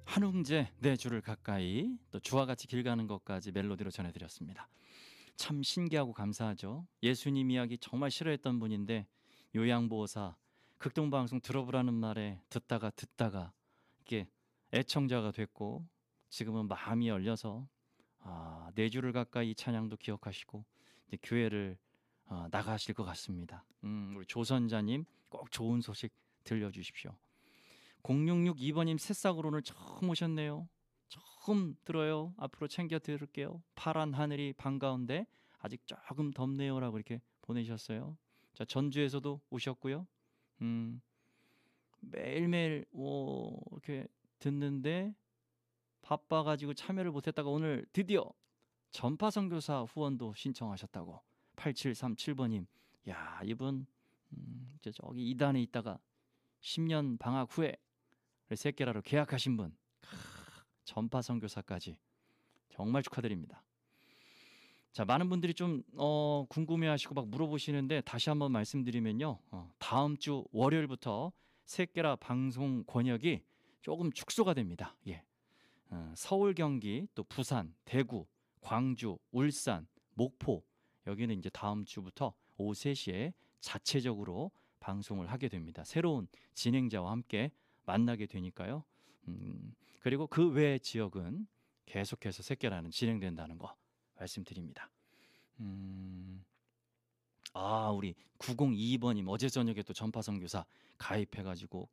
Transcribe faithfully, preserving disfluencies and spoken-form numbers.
한웅재 내 주를 가까이, 또 주와 같이 길 가는 것까지 멜로디로 전해드렸습니다. 참 신기하고 감사하죠. 예수님 이야기 정말 싫어했던 분인데 요양보호사 극동방송 들어보라는 말에 듣다가 듣다가 이렇게 애청자가 됐고, 지금은 마음이 열려서 아, 내 주를 가까이 찬양도 기억하시고 이제 교회를 어, 나가실 것 같습니다. 음, 우리 조선자님 꼭 좋은 소식 들려주십시오. 공육육이 번님 새싹으로 오늘 처음 오셨네요. 처음 들어요. 앞으로 챙겨 들을게요. 파란 하늘이 반가운데 아직 조금 덥네요 라고 이렇게 보내셨어요. 자, 전주에서도 오셨고요. 음, 매일매일 오, 이렇게 듣는데 바빠가지고 참여를 못했다가 오늘 드디어 전파선교사 후원도 신청하셨다고. 팔칠삼칠 번님, 야, 이분 음, 이제 저기 이단에 있다가 십 년 방학 후에 세케라로 계약하신 분, 크, 전파선교사까지 정말 축하드립니다. 자, 많은 분들이 좀 어, 궁금해하시고 막 물어보시는데 다시 한번 말씀드리면요, 어, 다음 주 월요일부터 세케라 방송 권역이 조금 축소가 됩니다. 예. 어, 서울, 경기, 또 부산, 대구, 광주, 울산, 목포, 여기는 이제 다음 주부터 오후 세 시에 자체적으로 방송을 하게 됩니다. 새로운 진행자와 함께 만나게 되니까요. 음, 그리고 그 외 지역은 계속해서 새끼라는 진행된다는 거 말씀드립니다. 음, 아, 우리 구공이이 번님 어제 저녁에 또 전파선교사 가입해가지고